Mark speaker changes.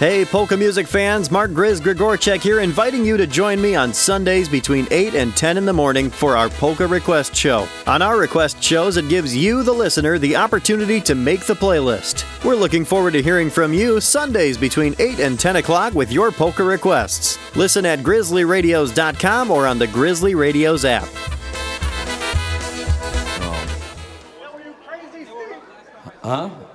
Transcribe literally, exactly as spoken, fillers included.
Speaker 1: Hey, polka music fans, Mark Grizz Grigorchek here, inviting you to join me on Sundays between eight and ten in the morning for our Polka Request Show. On our request shows, it gives you, the listener, the opportunity to make the playlist. We're looking forward to hearing from you Sundays between eight and ten o'clock with your polka requests. Listen at grizzly radios dot com or on the Grizzly Radios app.
Speaker 2: Huh?